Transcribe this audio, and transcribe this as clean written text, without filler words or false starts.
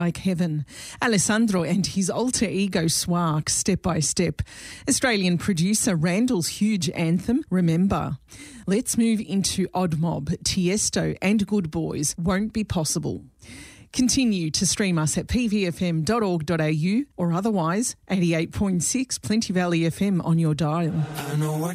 like heaven. Alessandro and his alter ego Swark, Step by Step. Australian producer Randall's huge anthem, Remember. Let's move into Odd Mob, Tiesto and Good Boys, Won't Be Possible. Continue to stream us at pvfm.org.au or otherwise 88.6 Plenty Valley FM on your dial.